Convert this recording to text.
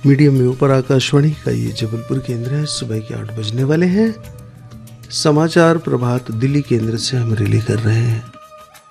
Medium wave पर आकाशवाणी का ये जबलपुर केंद्र है। सुबह के 8 बजने वाले हैं। समाचार प्रभात दिल्ली केंद्र से हम रिले कर रहे हैं।